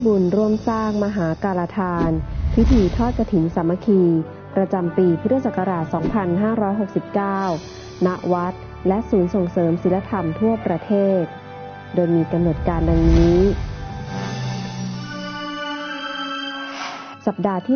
บุญร่วมสร้างมหาการทานพิธีทอดกฐินสามัคคีประจำปีพุทธศักราช 2569 ณ วัดและศูนย์ส่งเสริมศีลธรรมทั่วประเทศโดยมีกำหนดการดังนี้สัปดาห์ที่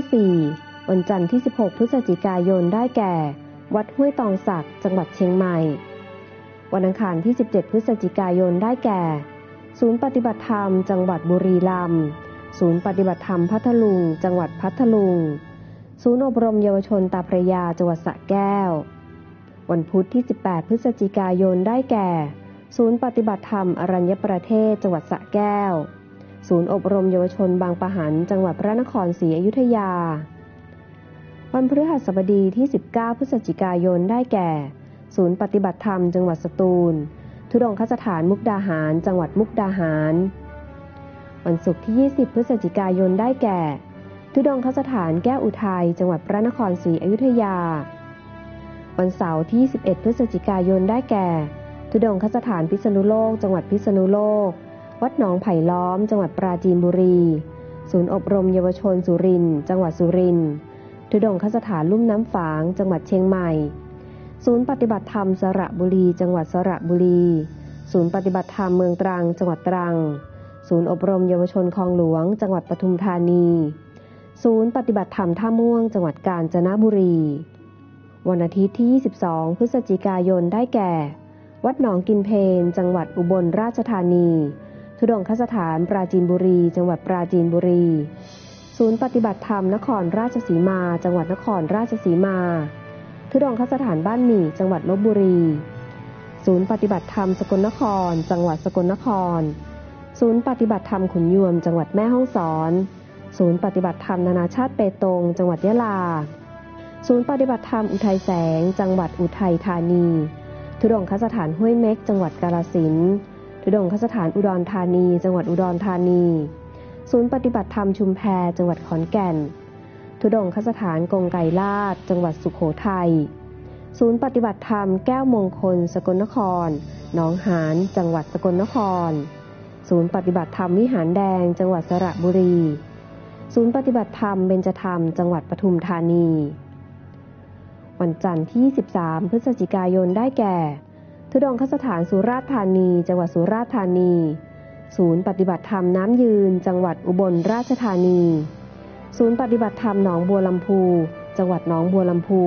4 วันจันทร์ที่ 16 พฤศจิกายนได้แก่ วัดห้วยตองสักจังหวัดเชียงใหม่วันอังคารที่ 17 พฤศจิกายนได้แก่ศูนย์ปฏิบัติธรรมจังหวัดบุรีรัมย์ศูนย์ปฏิบัติธรรมพัทลุงจังหวัดพัทลุงศูนย์อบรมเยาวชนตาพระยาจังหวัดสระแก้ววันพุธที่ 18 พฤศจิกายนได้แก่ศูนย์ปฏิบัติธรรมอรัญญประเทศจังหวัดสระแก้วศูนย์อบรมเยาวชนบางปะหันจังหวัดพระนครศรีอยุธยาวันพฤหัสบดีที่ 19 พฤศจิกายนได้แก่ศูนย์ปฏิบัติธรรมจังหวัดสตูลธุดงคสถานมุกดาหารจังหวัดมุกดาหารวันศุกร์ที่ 20 พฤศจิกายนได้แก่ธุดงคสถานแก้วอุทัยจังหวัดพระนครศรีอยุธยาวันเสาร์ที่ 21 พฤศจิกายนได้แก่ธุดงคสถานพิษณุโลกจังหวัดพิษณุโลกวัดหนองไผ่ล้อมจังหวัดปราจีนบุรีศูนย์อบรมเยาวชนสุรินทร์จังหวัดสุรินทร์ธุดงคสถานลุ่มน้ำฝางจังหวัดเชียงใหม่ศูนย์ปฏิบัติธรรมสระบุรีจังหวัดสระบุรีศูนย์ปฏิบัติธรรมเมืองตรังจังหวัดตรังศูนย์อบรมเยาวชนคลองหลวงจังหวัดปทุมธานีศูนย์ปฏิบัติธรรมท่าม่วงจังหวัดกาญจนบุรีวันอาทิตย์ที่ 22 พฤศจิกายนได้แก่วัดหนองกินเพลจังหวัดอุบลราชธานีธุดงคสถานปราจีนบุรีจังหวัดปราจีนบุรีศูนย์ปฏิบัติธรรมนครราชสีมาจังหวัดนครราชสีมาธุดงคสถานบ้านหมี่จังหวัดลพบุรีศูนย์ปฏิบัติธรรมสกลนครจังหวัดสกลนครศูนย์ปฏิบัติธรรมขุนยวมจังหวัดแม่ฮ่องสอนศูนย์ปฏิบัติธรรมนานาชาติเปตงจังหวัดยะลาศูนย์ปฏิบัติธรรมอุทัยแสงจังหวัดอุทัยธานีธุดงคสถานห้วยเม็กจังหวัดกาฬสินธุ์ธุดงคสถานอุดรธานีจังหวัดอุดรธานีศูนย์ปฏิบัติธรรมชุมแพจังหวัดขอนแก่นธุดงคสถานกงไกรลาดจังหวัดสุโขทัยศูนย์ปฏิบัติธรรมแก้วมงคลสกลนครหนองหานจังหวัดสกลนครศูนย์ปฏิบัติธรรมวิหารแดงจังหวัดสระบุรีศูนย์ปฏิบัติธรรมเบญจธรรมจังหวัดปทุมธานีวันจันทร์ที่ 23 พฤศจิกายนได้แก่ธุดงคสถานสุราษฎร์ธานีจังหวัดสุราษฎร์ธานีศูนย์ปฏิบัติธรรมน้ำยืนจังหวัดอุบลราชธานีศูนย์ปฏิบัติธรรมหนองบัวลำพูจังหวัดหนองบัวลำพู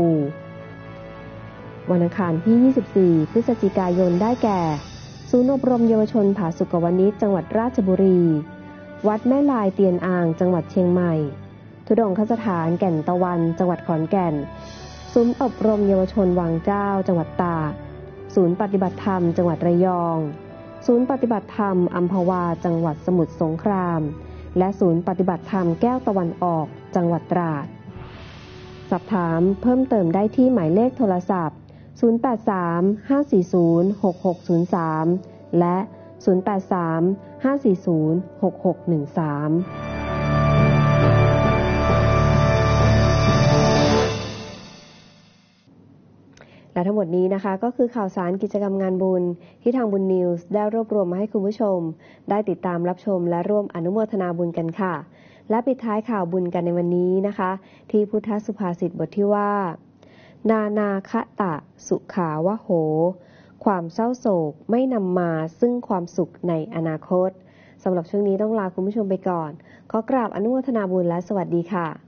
วันอังคารที่ 24 พฤศจิกายนได้แก่ศูนย์อบรมเยาวชนผาสุกวณิชจังหวัดราชบุรีวัดแม่ลายเตียนอ่างจังหวัดเชียงใหม่ธุดงคสถานแก่นตะวันจังหวัดขอนแก่นศูนย์อบรมเยาวชนวังเจ้าจังหวัดตากศูนย์ปฏิบัติธรรมจังหวัดระยองศูนย์ปฏิบัติธรรมอัมพวาจังหวัดสมุทรสงครามและศูนย์ปฏิบัติธรรมแก้วตะวันออกจังหวัดตราดสอบถามเพิ่มเติมได้ที่หมายเลขโทรศัพท์083-540-6603 และ 083-540-6613และทั้งหมดนี้นะคะก็คือข่าวสารกิจกรรมงานบุญที่ทางบุญนิวส์ได้รวบรวมมาให้คุณผู้ชมได้ติดตามรับชมและร่วมอนุโมทนาบุญกันค่ะและปิดท้ายข่าวบุญกันในวันนี้นะคะที่พุทธสุภาษิตบทที่ว่านานาคะตะสุขาวะโหความเศร้าโศกไม่นำมาซึ่งความสุขในอนาคตสำหรับช่วงนี้ต้องลาคุณผู้ชมไปก่อนขอกราบอนุโมทนาบุญและสวัสดีค่ะ